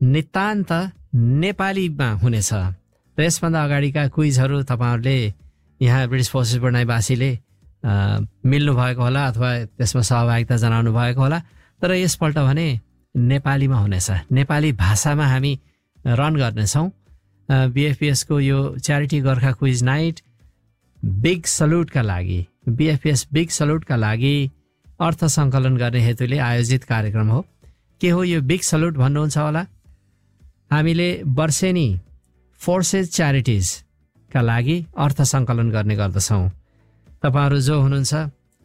नितान्त नेपालीमा हुनेछ र यसभन्दा अगाडिका क्विजहरू तपाईहरुले यहाँ ब्रिटिश फोर्सेस ब्रुनाईवासीले मिल्नु भएको होला अथवा त्यसमा सहभागिता जनाउनु भएको होला तर यसपल्ट भने नेपालीमा हुनेछ नेपाली भाषामा हामी रन गर्नेछौं बीएफपीएस को यो charity Gorkha quiz night big सल्युटका लागि बीएफपीएस बिग सल्युटका लागि अर्थ संकलन गर्ने हेतुले आयोजित कार्यक्रम हो के हो यो बिग सल्युट भन्नुहुन्छ होला हामीले वर्षेनी फोर्सेस च्यारिटीज का लागि अर्थ संकलन गर्ने गर्दछौं तपाईहरु जो हुनुहुन्छ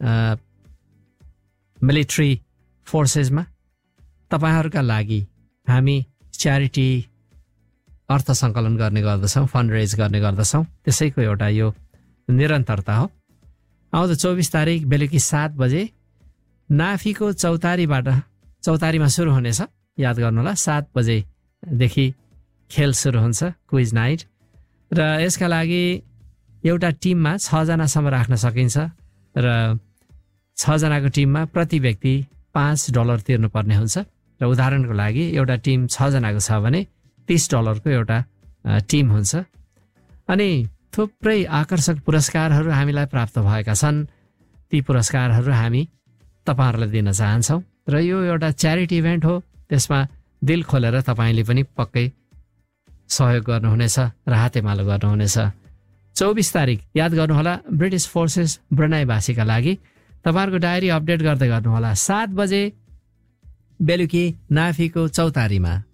मिलिट्री फोर्सेसमा तपाईहरुका लागि हामी च्यारिटी अर्थ संकलन गर्ने गर्दछौं फन्ड रेज गर्ने गर्दछौं त्यसैको एउटा यो निरन्तरता हो आउँदो 24 तारिक बेलुकी 7 बजे नाफीको चौतारीमा सुरु हुनेछ याद गर्नु होला 7 बजे देखि खेल सुरु हुन्छ क्विज नाइट र यसका लागि एउटा टिममा 6 जना सम्म राख्न सकिन्छ र 6 जनाको टिममा प्रति व्यक्ति $5 तिर्नुपर्ने हुन्छ र उदाहरणको लागि एउटा टिम 6 जनाको छ भने $30 को एउटा टिम हुन्छ अनि थुप्रै आकर्षक पुरस्कारहरू हामीलाई प्राप्त भएका छन् ती पुरस्कारहरू हामी तपाईहरुलाई दिन चाहन्छौं र यो एउटा च्यारिटी इभेन्ट हो त्यसमा दिल खोलेर तपाईले पनि पक्कै सहयोग गर्नुहुनेछ र हातेमालो गर्नुहुनेछ 24 तारिक याद गर्नुहोला ब्रिटिश फोर्सेस ब्रुनाईवासीका लागि तपाईहरुको डायरी अपडेट गर्दै गर्नुहोला 7 बजे बेलुकी नाफीको चौतारीमा